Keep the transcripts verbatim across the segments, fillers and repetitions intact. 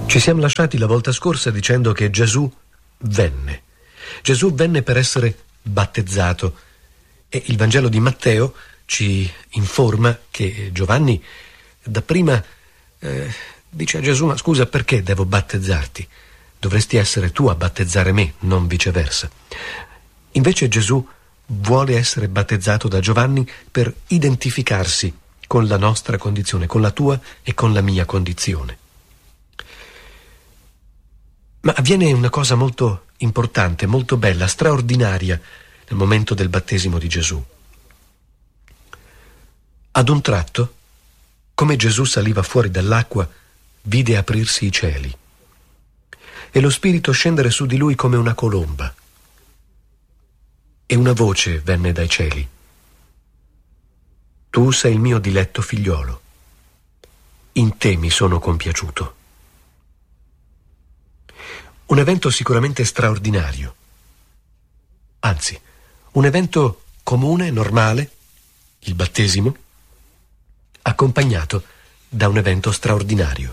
Ci siamo lasciati la volta scorsa dicendo che Gesù venne. Gesù venne per essere battezzato e il Vangelo di Matteo ci informa che Giovanni dapprima eh, dice a Gesù: ma scusa, perché devo battezzarti? Dovresti essere tu a battezzare me, non viceversa. Invece Gesù vuole essere battezzato da Giovanni per identificarsi con la nostra condizione, con la tua e con la mia condizione. Ma avviene una cosa molto importante, molto bella, straordinaria nel momento del battesimo di Gesù. Ad un tratto, come Gesù saliva fuori dall'acqua, vide aprirsi i cieli e lo Spirito scendere su di lui come una colomba. E una voce venne dai cieli: tu sei il mio diletto figliolo, in te mi sono compiaciuto. Un evento sicuramente straordinario, anzi, un evento comune, normale, il battesimo, accompagnato da un evento straordinario.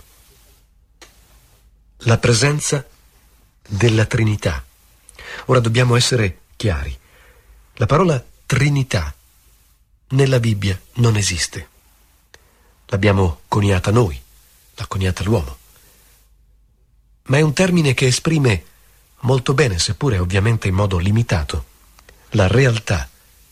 La presenza della Trinità. Ora dobbiamo essere chiari. La parola Trinità nella Bibbia non esiste. L'abbiamo coniata noi, l'ha coniata l'uomo. Ma è un termine che esprime molto bene, seppure ovviamente in modo limitato, la realtà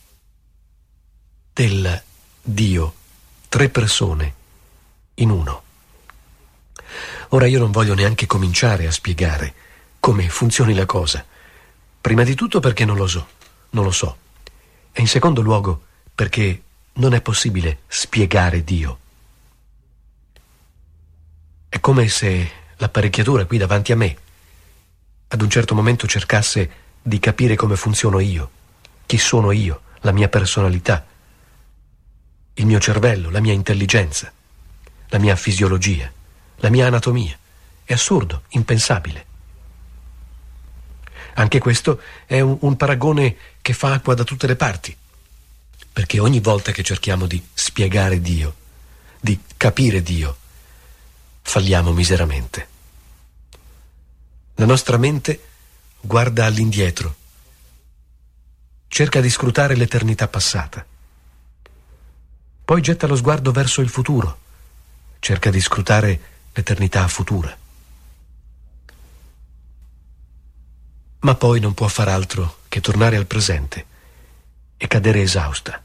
del Dio, tre persone in uno. Ora io non voglio neanche cominciare a spiegare come funzioni la cosa. Prima di tutto perché non lo so, non lo so. E in secondo luogo perché non è possibile spiegare Dio. È come se l'apparecchiatura qui davanti a me ad un certo momento cercasse di capire come funziono io, chi sono io, la mia personalità, il mio cervello, la mia intelligenza, la mia fisiologia, la mia anatomia. È assurdo, impensabile. Anche questo è un, un paragone che fa acqua da tutte le parti, perché ogni volta che cerchiamo di spiegare Dio, di capire Dio, falliamo miseramente. La nostra mente guarda all'indietro, cerca di scrutare l'eternità passata, poi getta lo sguardo verso il futuro, cerca di scrutare l'eternità futura. Ma poi non può far altro che tornare al presente e cadere esausta.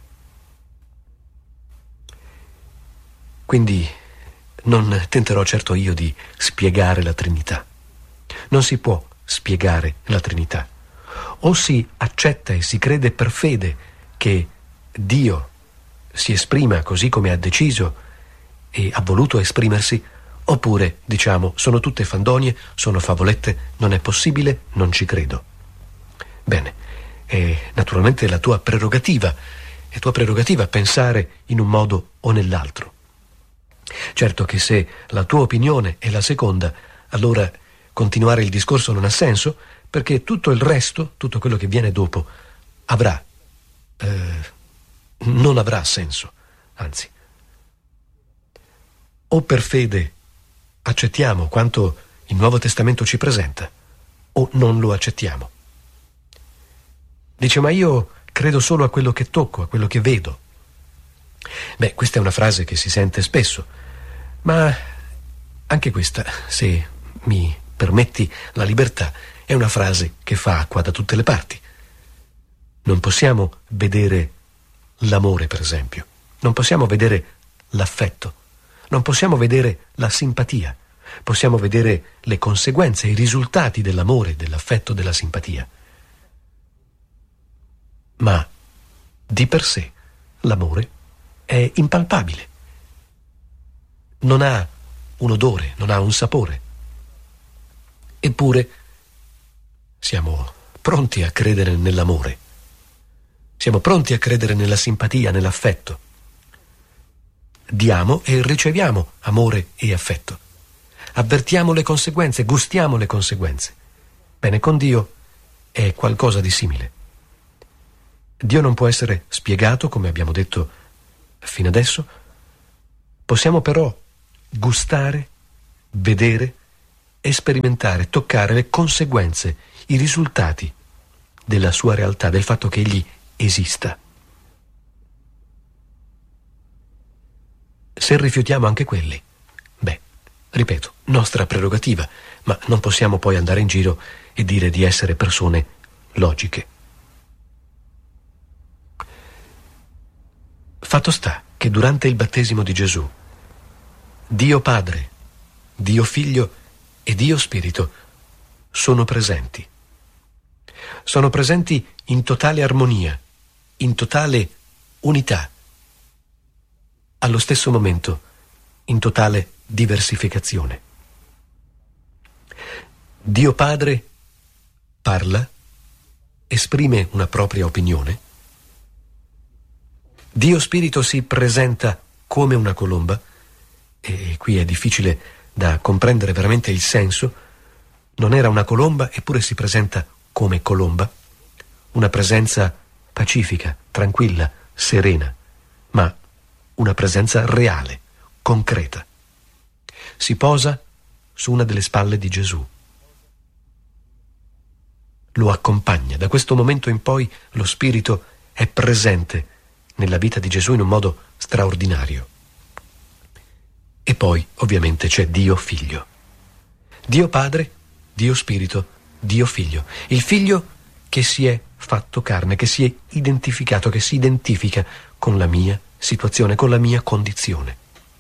Quindi non tenterò certo io di spiegare la Trinità. Non si può spiegare la Trinità. O si accetta e si crede per fede che Dio si esprima così come ha deciso e ha voluto esprimersi, oppure diciamo sono tutte fandonie, sono favolette, non è possibile, non ci credo. Bene, è naturalmente la tua prerogativa, è tua prerogativa pensare in un modo o nell'altro. Certo che se la tua opinione è la seconda, allora continuare il discorso non ha senso, perché tutto il resto, tutto quello che viene dopo, avrà, eh, non avrà senso, anzi. O per fede accettiamo quanto il Nuovo Testamento ci presenta, o non lo accettiamo. Dice: ma io credo solo a quello che tocco, a quello che vedo. Beh, questa è una frase che si sente spesso, ma anche questa, se mi permetti la libertà, è una frase che fa acqua da tutte le parti. Non possiamo vedere l'amore, per esempio, non possiamo vedere l'affetto, non possiamo vedere la simpatia, possiamo vedere le conseguenze, i risultati dell'amore, dell'affetto, della simpatia. Ma di per sé l'amore è impalpabile. Non ha un odore, non ha un sapore. Eppure siamo pronti a credere nell'amore. Siamo pronti a credere nella simpatia, nell'affetto. Diamo e riceviamo amore e affetto. Avvertiamo le conseguenze, gustiamo le conseguenze. Bene, con Dio è qualcosa di simile. Dio non può essere spiegato, come abbiamo detto fino adesso. Possiamo però gustare, vedere e sperimentare, toccare le conseguenze, i risultati della sua realtà, del fatto che egli esista. Se rifiutiamo anche quelli, beh, ripeto, nostra prerogativa, ma non possiamo poi andare in giro e dire di essere persone logiche. Fatto sta che durante il battesimo di Gesù, Dio Padre, Dio Figlio e Dio Spirito sono presenti. Sono presenti in totale armonia, in totale unità, allo stesso momento in totale diversificazione. Dio Padre parla, esprime una propria opinione. Dio Spirito si presenta come una colomba, e qui è difficile da comprendere veramente il senso. Non era una colomba, eppure si presenta come colomba, una presenza pacifica, tranquilla, serena, ma una presenza reale, concreta. Si posa su una delle spalle di Gesù. Lo accompagna. Da questo momento in poi lo Spirito è presente nella vita di Gesù in un modo straordinario. E poi, ovviamente, c'è Dio Figlio. Dio Padre, Dio Spirito, Dio Figlio. Il Figlio che si è fatto carne, che si è identificato, che si identifica con la mia situazione, con la mia condizione.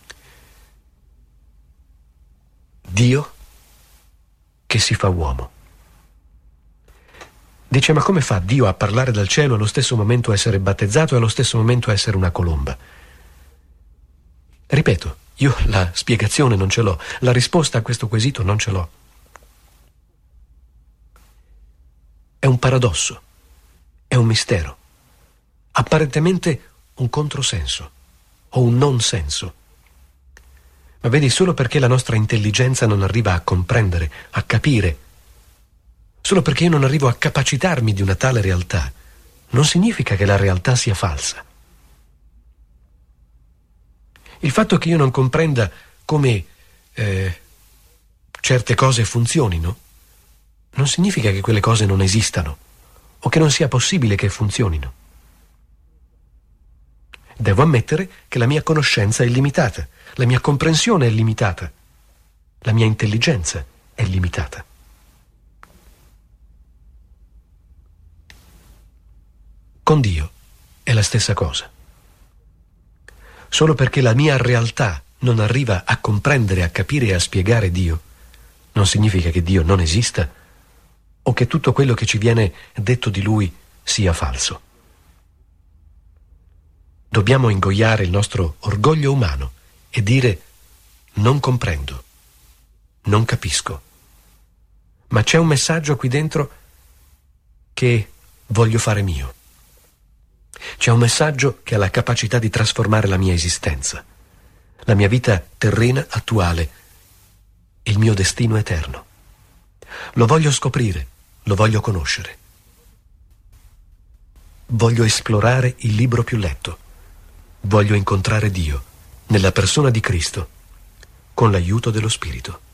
Dio che si fa uomo. Dice, ma come fa Dio a parlare dal cielo e allo stesso momento essere battezzato e allo stesso momento essere una colomba? Ripeto, io la spiegazione non ce l'ho, la risposta a questo quesito non ce l'ho. È un paradosso, è un mistero, apparentemente un controsenso o un non senso. Ma vedi, solo perché la nostra intelligenza non arriva a comprendere, a capire, solo perché io non arrivo a capacitarmi di una tale realtà, non significa che la realtà sia falsa. Il fatto che io non comprenda come eh, certe cose funzionino non significa che quelle cose non esistano o che non sia possibile che funzionino. Devo ammettere che la mia conoscenza è limitata, la mia comprensione è limitata, la mia intelligenza è limitata. Con Dio è la stessa cosa. Solo perché la mia realtà non arriva a comprendere, a capire e a spiegare Dio, non significa che Dio non esista o che tutto quello che ci viene detto di Lui sia falso. Dobbiamo ingoiare il nostro orgoglio umano e dire: non comprendo, non capisco, ma c'è un messaggio qui dentro che voglio fare mio. C'è un messaggio che ha la capacità di trasformare la mia esistenza, la mia vita terrena attuale e il mio destino eterno. Lo voglio scoprire, lo voglio conoscere. Voglio esplorare il libro più letto. Voglio incontrare Dio nella persona di Cristo con l'aiuto dello Spirito.